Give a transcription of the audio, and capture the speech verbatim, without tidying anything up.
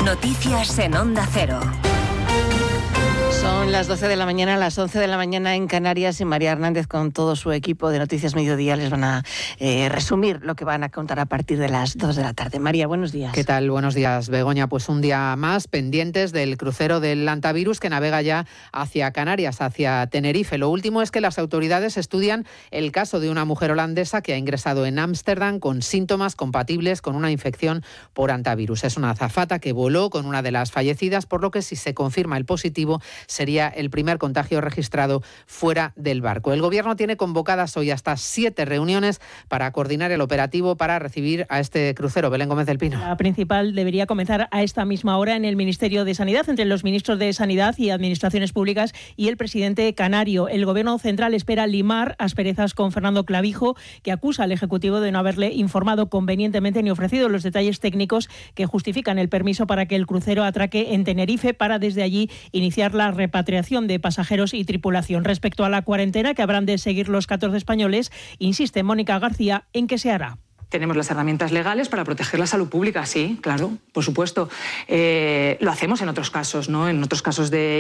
Noticias en Onda Cero. Son las doce de la mañana, las once de la mañana en Canarias, y María Hernández con todo su equipo de Noticias Mediodía les van a eh, resumir lo que van a contar a partir de las dos de la tarde. María, buenos días. ¿Qué tal? Buenos días, Begoña. Pues un día más pendientes del crucero del Antavirus que navega ya hacia Canarias, hacia Tenerife. Lo último es que las autoridades estudian el caso de una mujer holandesa que ha ingresado en Ámsterdam con síntomas compatibles con una infección por Antavirus. Es una azafata que voló con una de las fallecidas, por lo que si se confirma el positivo sería el primer contagio registrado fuera del barco. El Gobierno tiene convocadas hoy hasta siete reuniones para coordinar el operativo para recibir a este crucero. Belén Gómez del Pino. La principal debería comenzar a esta misma hora en el Ministerio de Sanidad, entre los ministros de Sanidad y Administraciones Públicas y el presidente canario. El Gobierno central espera limar asperezas con Fernando Clavijo, que acusa al Ejecutivo de no haberle informado convenientemente ni ofrecido los detalles técnicos que justifican el permiso para que el crucero atraque en Tenerife, para desde allí iniciar la repatriación de pasajeros y tripulación. Respecto a la cuarentena que habrán de seguir los catorce españoles, insiste Mónica García en que se hará. Tenemos las herramientas legales para proteger la salud pública, sí, claro, por supuesto. Eh, lo hacemos en otros casos, ¿no? En otros casos de